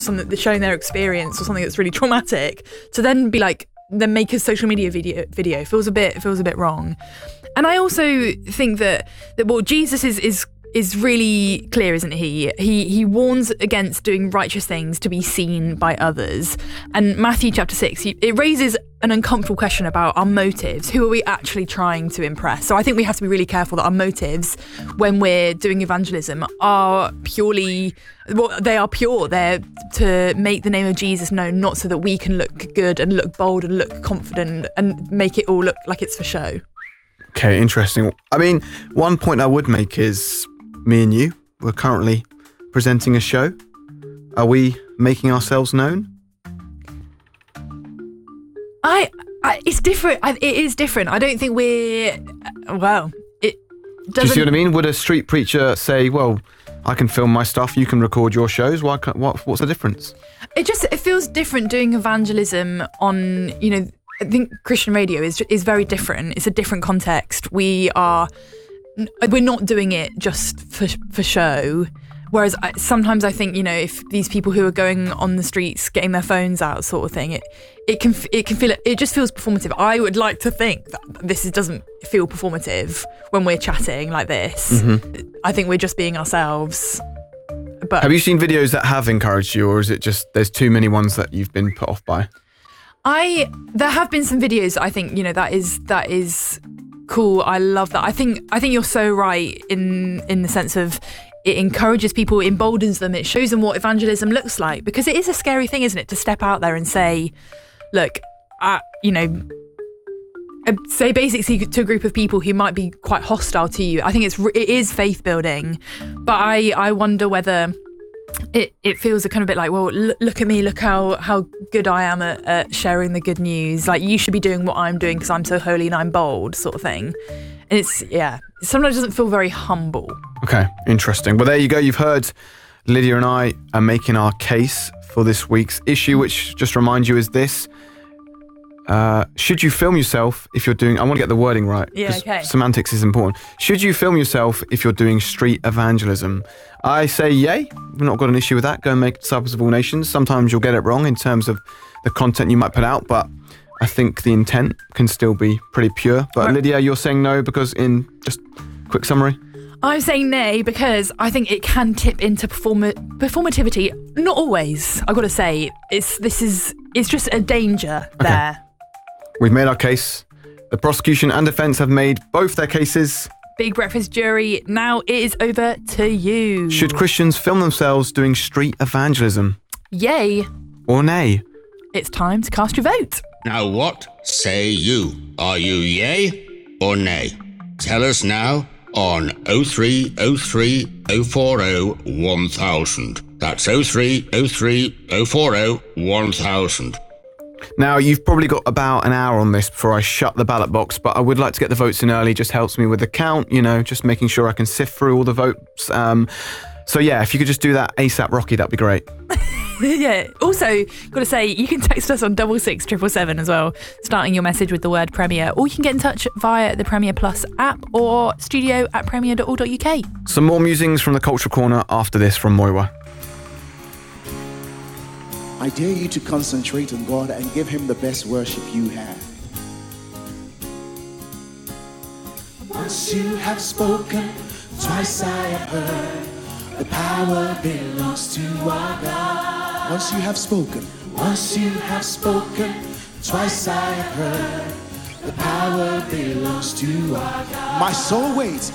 something that's showing their experience or something that's really traumatic, to then be like, then make a social media video feels a bit wrong. And I also think that well, Jesus is really clear, isn't he? He warns against doing righteous things to be seen by others. And Matthew chapter 6, it raises an uncomfortable question about our motives. Who are we actually trying to impress? So I think we have to be really careful that our motives when we're doing evangelism are purely, well, they are pure. They're to make the name of Jesus known, not so that we can look good and look bold and look confident and make it all look like it's for show. Okay, interesting. I mean, one point I would make is me and you, we're currently presenting a show. Are we making ourselves known? It's different. It is different. I don't think we're, well, it doesn't... Do you see what I mean? Would a street preacher say, well, I can film my stuff, you can record your shows, what's the difference? It feels different doing evangelism on, I think Christian radio is very different. It's a different context. We're not doing it just for show. Whereas sometimes I think, if these people who are going on the streets getting their phones out sort of thing, it can feel, it just feels performative. I would like to think that this doesn't feel performative when we're chatting like this. Mm-hmm. I think we're just being ourselves. But have you seen videos that have encouraged you, or is it just there's too many ones that you've been put off by? There have been some videos I think, that is cool. I love that. I think you're so right in the sense of it encourages people, it emboldens them, it shows them what evangelism looks like, because it is a scary thing, isn't it, to step out there and say, look, say basically to a group of people who might be quite hostile to you. I think it is faith building, but I wonder whether it feels a kind of bit like, well, look at me, look how good I am at sharing the good news. Like, you should be doing what I'm doing because I'm so holy and I'm bold, sort of thing. And sometimes it doesn't feel very humble. Okay, interesting. Well, there you go. You've heard Lydia and I are making our case for this week's issue, which, just remind you, is this. Should you film yourself if you're doing... I want to get the wording right. Yeah, okay. Semantics is important. Should you film yourself if you're doing street evangelism? I say yay. We've not got an issue with that. Go and make disciples of all nations. Sometimes you'll get it wrong in terms of the content you might put out, but I think the intent can still be pretty pure. But right. Lydia, you're saying no because in just quick summary? I'm saying nay because I think it can tip into performativity. Not always, I've got to say. It's just a danger there. We've made our case. The prosecution and defence have made both their cases. Big Breakfast jury, now it is over to you. Should Christians film themselves doing street evangelism? Yay. Or nay? It's time to cast your vote. Now what say you? Are you yay or nay? Tell us now on 0303 040 1000. That's 0303 040 1000. Now, you've probably got about an hour on this before I shut the ballot box, but I would like to get the votes in early. Just helps me with the count, just making sure I can sift through all the votes. So yeah, if you could just do that ASAP Rocky, that'd be great. Yeah. Also, got to say, you can text us on 66777 as well, starting your message with the word Premier, or you can get in touch via the Premier Plus app or studio@premier.org.uk. Some more musings from the Cultural Corner after this from Moiwa. I dare you to concentrate on God and give him the best worship you have. Once you have spoken, twice I have heard. The power belongs to our God. Once you have spoken, twice I have heard. The power belongs to our God. My soul waits